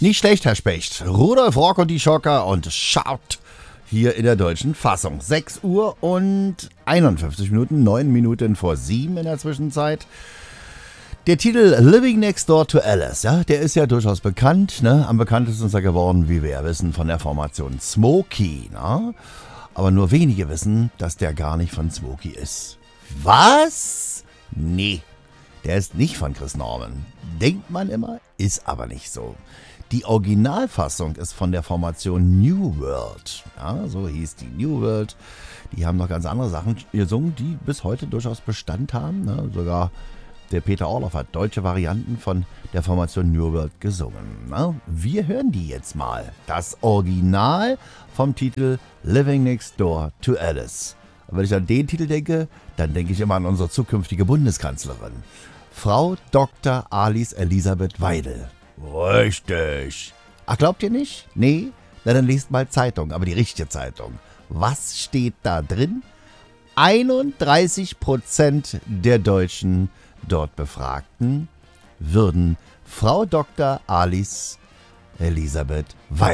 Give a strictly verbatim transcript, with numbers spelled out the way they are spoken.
Nicht schlecht, Herr Specht. Rudolf Rock und die Schocker und Shout hier in der deutschen Fassung. sechs Uhr und einundfünfzig Minuten, neun Minuten vor sieben in der Zwischenzeit. Der Titel Living Next Door to Alice, ja, der ist ja durchaus bekannt, ne? Am bekanntesten ist er geworden, wie wir ja wissen, von der Formation Smokey, ne? Aber nur wenige wissen, dass der gar nicht von Smokey ist. Was? Nee, der ist nicht von Chris Norman. Denkt man immer, ist aber nicht so. Die Originalfassung ist von der Formation New World. Ja, so hieß die New World. Die haben noch ganz andere Sachen gesungen, die bis heute durchaus Bestand haben. Ne? Sogar der Peter Orloff hat deutsche Varianten von der Formation New World gesungen. Ne? Wir hören die jetzt mal. Das Original vom Titel Living Next Door to Alice. Und wenn ich an den Titel denke, dann denke ich immer an unsere zukünftige Bundeskanzlerin. Frau Doktor Alice Elisabeth Weidel. Richtig. Ach, glaubt ihr nicht? Nee? Na, dann lest mal Zeitung, aber die richtige Zeitung. Was steht da drin? einunddreißig Prozent der Deutschen dort Befragten würden Frau Doktor Alice Elisabeth Weidel